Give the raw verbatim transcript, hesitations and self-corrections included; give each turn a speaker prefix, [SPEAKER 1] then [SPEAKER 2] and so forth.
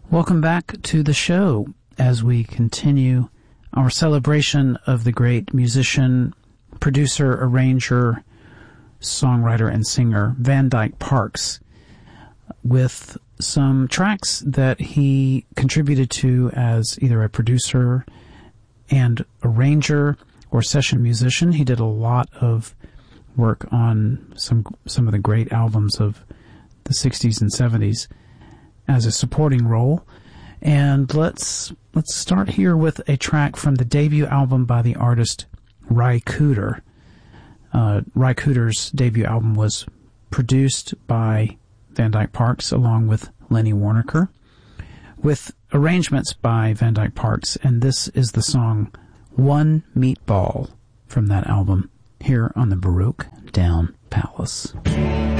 [SPEAKER 1] Welcome back to the show as we continue our celebration of the great musician, producer, arranger, songwriter, and singer Van Dyke Parks with some tracks that he contributed to as either a producer and arranger or session musician. He did a lot of work on some some of the great albums of the sixties and seventies as a supporting role. And let's let's start here with a track from the debut album by the artist Ry Cooder. Uh, Ry Cooder's debut album was produced by Van Dyke Parks along with Lenny Waronker, with arrangements by Van Dyke Parks, and this is the song One Meatball from that album here on the Baroque Down Palace.